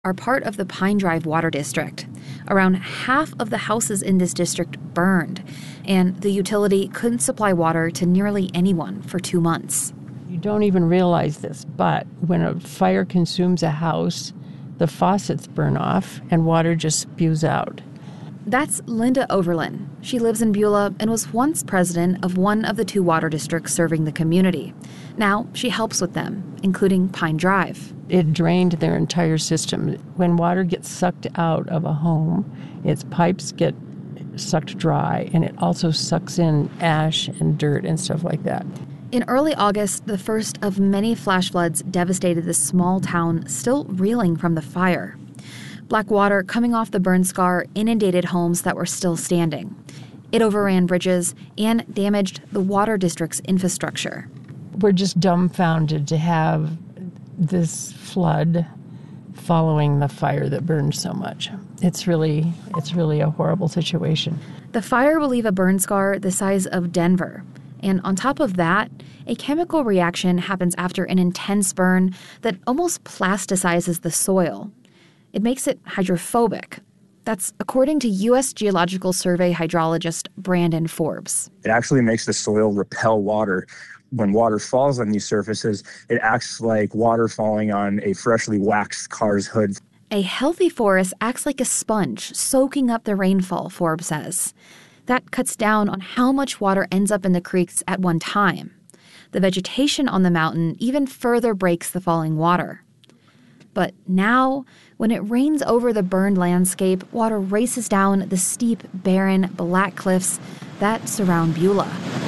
are part of the Pine Drive Water District. Around half of the houses in this district burned, and the utility couldn't supply water to nearly anyone for 2 months. You don't even realize this, but when a fire consumes a house, the faucets burn off and water just spews out. That's Linda Overland. She lives in Beulah and was once president of one of the 2 water districts serving the community. Now she helps with them, including Pine Drive. It drained their entire system. When water gets sucked out of a home, its pipes get sucked dry, and it also sucks in ash and dirt and stuff like that. In early August, the first of many flash floods devastated this small town still reeling from the fire. Black water coming off the burn scar inundated homes that were still standing. It overran bridges and damaged the water district's infrastructure. We're just dumbfounded to have this flood following the fire that burned so much. It's really a horrible situation. The fire will leave a burn scar the size of Denver. And on top of that, a chemical reaction happens after an intense burn that almost plasticizes the soil. It makes it hydrophobic. That's according to U.S. Geological Survey hydrologist Brandon Forbes. It actually makes the soil repel water. When water falls on these surfaces, it acts like water falling on a freshly waxed car's hood. A healthy forest acts like a sponge, soaking up the rainfall, Forbes says. That cuts down on how much water ends up in the creeks at one time. The vegetation on the mountain even further breaks the falling water. But now, when it rains over the burned landscape, water races down the steep, barren, black cliffs that surround Beulah,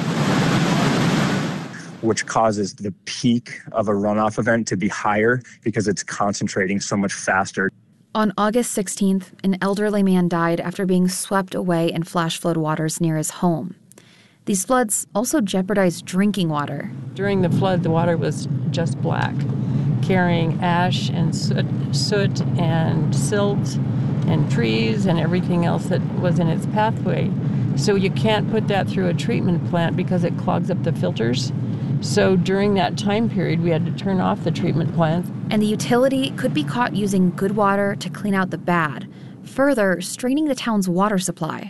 which causes the peak of a runoff event to be higher because it's concentrating so much faster. On August 16th, an elderly man died after being swept away in flash flood waters near his home. These floods also jeopardized drinking water. During the flood, the water was just black, carrying ash and soot and silt and trees and everything else that was in its pathway. So you can't put that through a treatment plant because it clogs up the filters. So during that time period, we had to turn off the treatment plant. And the utility could be caught using good water to clean out the bad, further straining the town's water supply.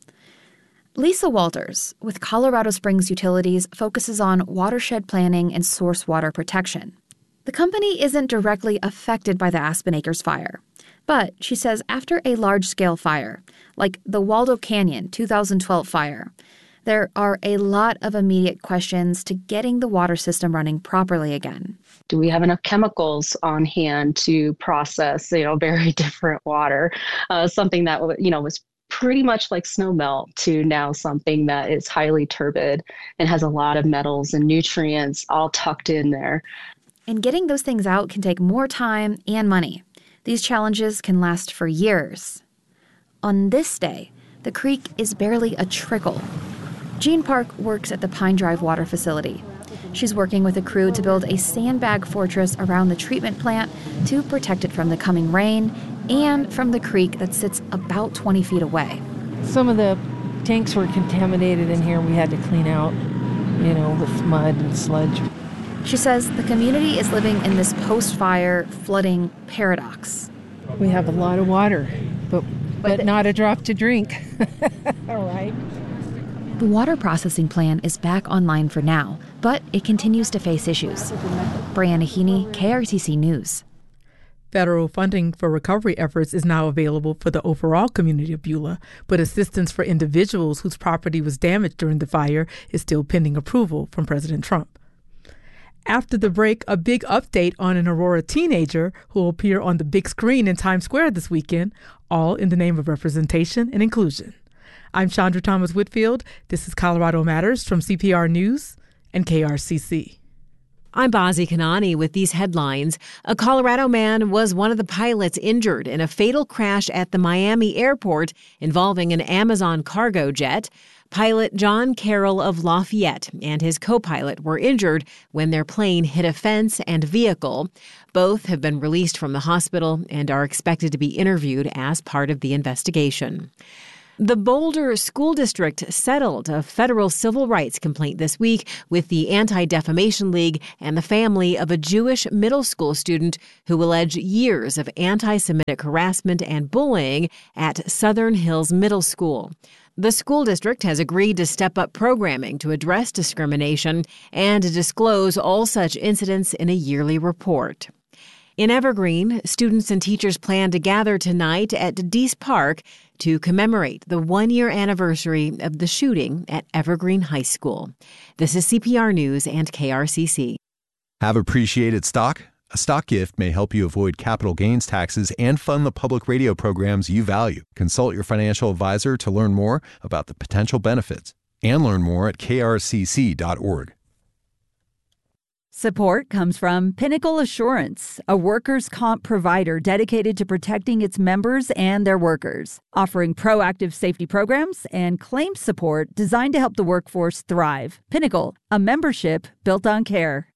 Lisa Walters, with Colorado Springs Utilities, focuses on watershed planning and source water protection. The company isn't directly affected by the Aspen Acres fire. But she says after a large-scale fire, like the Waldo Canyon 2012 fire, there are a lot of immediate questions to getting the water system running properly again. Do we have enough chemicals on hand to process, very different water? Something that, was pretty much like snow melt to now something that is highly turbid and has a lot of metals and nutrients all tucked in there. And getting those things out can take more time and money. These challenges can last for years. On this day, the creek is barely a trickle. Jean Park works at the Pine Drive Water Facility. She's working with a crew to build a sandbag fortress around the treatment plant to protect it from the coming rain and from the creek that sits about 20 feet away. Some of the tanks were contaminated in here. We had to clean out, with mud and sludge. She says the community is living in this post-fire flooding paradox. We have a lot of water, but not a drop to drink. All right. The water processing plant is back online for now, but it continues to face issues. Brianna Heaney, KRTC News. Federal funding for recovery efforts is now available for the overall community of Beulah, but assistance for individuals whose property was damaged during the fire is still pending approval from President Trump. After the break, a big update on an Aurora teenager who will appear on the big screen in Times Square this weekend, all in the name of representation and inclusion. I'm Chandra Thomas Whitfield. This is Colorado Matters from CPR News and KRCC. I'm Bazi Kanani with these headlines. A Colorado man was one of the pilots injured in a fatal crash at the Miami airport involving an Amazon cargo jet. Pilot John Carroll of Lafayette and his co-pilot were injured when their plane hit a fence and vehicle. Both have been released from the hospital and are expected to be interviewed as part of the investigation. The Boulder School District settled a federal civil rights complaint this week with the Anti-Defamation League and the family of a Jewish middle school student who alleged years of anti-Semitic harassment and bullying at Southern Hills Middle School. The school district has agreed to step up programming to address discrimination and to disclose all such incidents in a yearly report. In Evergreen, students and teachers plan to gather tonight at Dease Park to commemorate the one-year anniversary of the shooting at Evergreen High School. This is CPR News and KRCC. Have appreciated stock? A stock gift may help you avoid capital gains taxes and fund the public radio programs you value. Consult your financial advisor to learn more about the potential benefits and learn more at krcc.org. Support comes from Pinnacle Assurance, a workers' comp provider dedicated to protecting its members and their workers, offering proactive safety programs and claims support designed to help the workforce thrive. Pinnacle, a membership built on care.